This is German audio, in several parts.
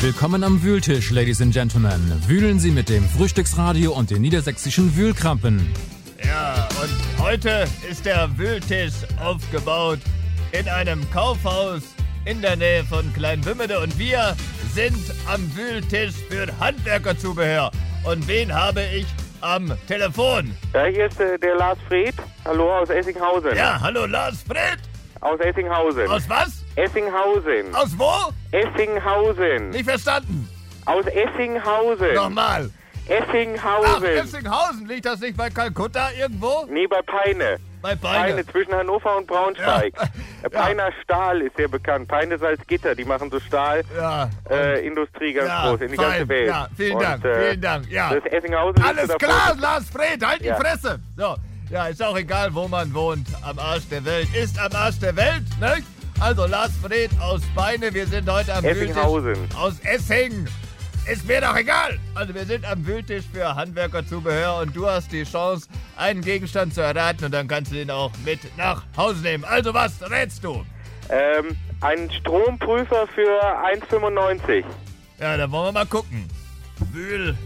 Willkommen am Wühltisch, Ladies and Gentlemen. Wühlen Sie mit dem Frühstücksradio und den niedersächsischen Wühlkrampen. Ja, und heute ist der Wühltisch aufgebaut in einem Kaufhaus in der Nähe von Kleinwümmede und wir sind am Wühltisch für Handwerkerzubehör. Und wen habe ich am Telefon? Ja, hier ist der Lars Fred. Hallo, aus Essinghausen. Ja, hallo Lars Fred. Aus Essinghausen. Aus was? Essinghausen. Aus wo? Essinghausen. Nicht verstanden. Aus Essinghausen. Nochmal. Essinghausen. Ach, Essinghausen. Liegt das nicht bei Kalkutta irgendwo? Nee, bei Peine. Bei Peine. Zwischen Hannover und Braunschweig. Ja. Peiner Stahl ist sehr bekannt. Peine Salzgitter, die machen so Stahlindustrie ganz groß in die ganze Welt. Ja, vielen Dank, vielen Dank. Ja. Das Essinghausen alles ist klar, Lars Fred, halt die Ja. Fresse. So, ja, ist auch egal, wo man wohnt. Am Arsch der Welt ist am Arsch der Welt, ne? Also Lars Fred aus Beine, wir sind heute am Essinghausen. Wühltisch aus Essing. Ist mir doch egal. Also wir sind am Wühltisch für Handwerkerzubehör und du hast die Chance, einen Gegenstand zu erraten und dann kannst du den auch mit nach Hause nehmen. Also was rätst du? Ein Stromprüfer für 1,95. Ja, dann wollen wir mal gucken. Wühl.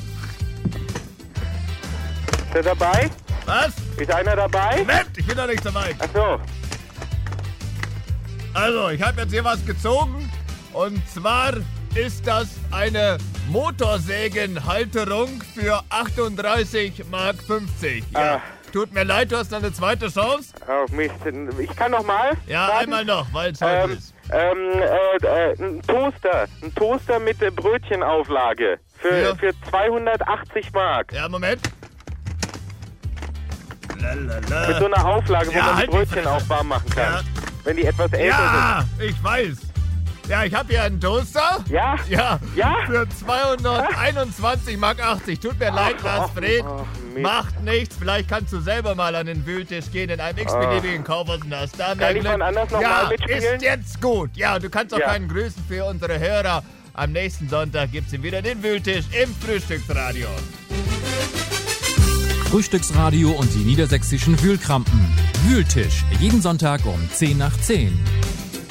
Ist er dabei? Was? Ist einer dabei? Moment, ich bin doch nicht so weit. Ach so. Also, ich habe jetzt hier was gezogen und zwar ist das eine Motorsägenhalterung für 38,50 Mark. Ja, tut mir leid, du hast noch eine zweite Chance. Oh Mist, ich kann noch mal. Ja, warten. einmal noch, weil es heute ist. Ein Toaster mit Brötchenauflage für 280 Mark. Ja, Moment. Mit so einer Auflage, wo man halt die Brötchen auch warm machen kann. Ja. Wenn die etwas älter Ja, ich weiß. Ja, ich habe hier einen Toaster. sind. Ja? Ja, Ja? für 221,80 Mark. Tut mir leid, Lars Fred. Mist. Macht nichts. Vielleicht kannst du selber mal an den Wühltisch gehen in einem x-beliebigen Kaufhaus und hast da mehr Kann ich Glück. von anders noch ja, mal mitspielen? ist jetzt gut. Ja, du kannst auch Ja. keinen grüßen für unsere Hörer. Am nächsten Sonntag gibt's hier wieder den Wühltisch im Frühstücksradio. Frühstücksradio und die niedersächsischen Wühlkrampen. Wühltisch, jeden Sonntag um 10 nach 10.